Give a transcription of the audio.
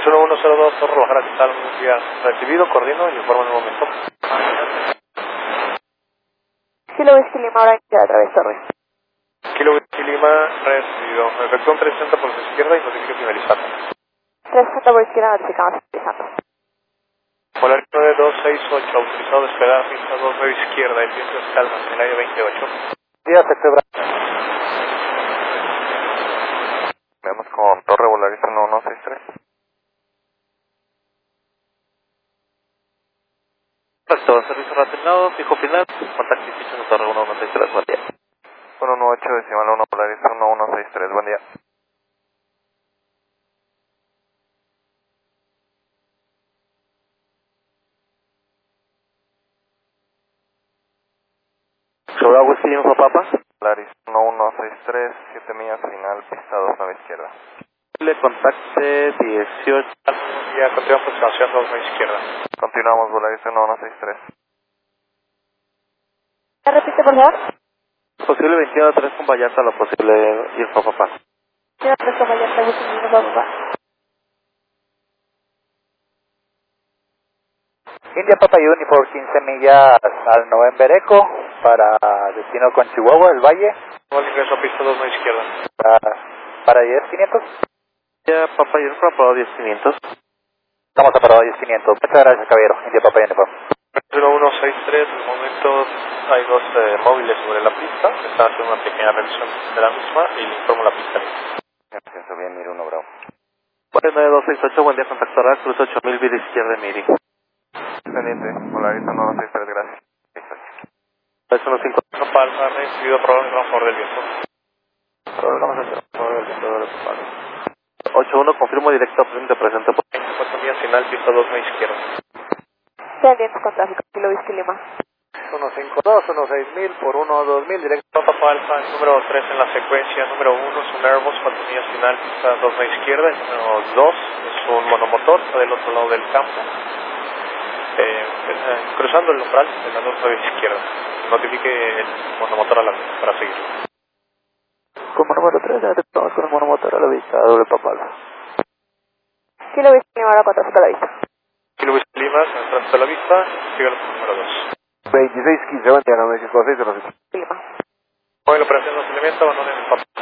1102, Torre Guajara, ¿qué tal? Un día recibido, coordino y informo en un momento. Kilo Whisky Lima, ahora queda otra vez, Torre. Kilo Whisky Lima, recibido. Efectúa un 360 por su izquierda y notifique finalizado. 360 por izquierda, notificamos finalizando. Polar 9268, autorizado a despegar, pista 29 izquierda, el viento es calma, escenario 28. Días, Vemos con Torre Volarista 1163. Perfecto, servicio reasignado, fijo final, contacto institución de Torre 1163, buen día. 118, decimal 1, Volarista 1163, buen día. Sobre Agustín Info Papa. Volarista 1163, 7 millas final, pista 29 izquierda. Le contacte 18. Ya continuamos aproximación 29 izquierda. Continuamos, Volarista 1163. ¿Me repite, por favor? Posible 21 3 con Vallarta, la posible Info Papa. Quiero 3 compañeros de Whisky Lima, papá. India Papa Unifor 15 millas al November Echo para destino con Chihuahua, el Valle. Nuevo ingreso a pista 29 izquierda. Para 10.500. Ya Papa Info aprobado 10500. Estamos aparados 10.500. Muchas gracias, caballero. India Papa Unifor. 0163, en el momento hay dos móviles sobre la pista. Están haciendo una pequeña revisión de la misma y le informo la pista. Gracias, bien, miro 1 Bravo. 9268, buen día, contactará, cruz 8000, vida izquierda, Miri. Pendiente, Volarista 1163, gracias. Es 150 Palma, recibido probable gran favor del viento. Vamos a hacer favor del viento de 81, confirmo directo presente por 24 millas final, pista 29 izquierda. Pendientes con tráfico, Kilo Whisky Lima. 152, 16000 por 12000, directo. Papa Alfa, número 3 en la secuencia, número 1 es un Airbus, 4 millas final, pista 29 izquierda, el número 2 es un monomotor, está del otro lado del campo, cruzando el umbral de la 29 izquierda. Notifique el monomotor a la vista para seguir. Como número 3, ya estamos con el monomotor a la vista, doble Papa Alfa. Kilo Whisky Lima, ahora 4 a la vista. Kilo Whisky Lima, se entra a la vista, sigue el número 2. 2615, buen día, no me dices cosas, Lima. Hoy la operación no se alimenta, abandonen el papel.